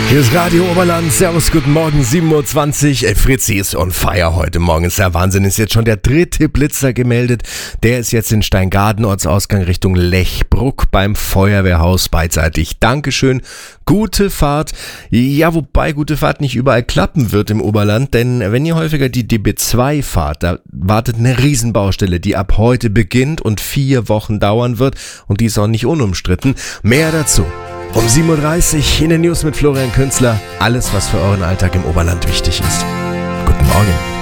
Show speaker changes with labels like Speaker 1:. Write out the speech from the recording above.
Speaker 1: Hier ist Radio Oberland. Servus, guten Morgen, 7.20 Uhr. Fritzi ist on fire heute Morgen. Ist ja Wahnsinn. Ist jetzt schon der dritte Blitzer gemeldet. Der ist jetzt in Steingaden, Ortsausgang Richtung Lechbruck beim Feuerwehrhaus beidseitig. Dankeschön. Gute Fahrt. Ja, wobei gute Fahrt nicht überall klappen wird im Oberland, denn wenn ihr häufiger die DB2 fahrt, da wartet eine Riesenbaustelle, die ab heute beginnt und 4 Wochen dauern wird und die ist auch nicht unumstritten. Mehr dazu um 7.30 Uhr in den News mit Florian Künzler. Alles, was für euren Alltag im Oberland wichtig ist. Guten Morgen.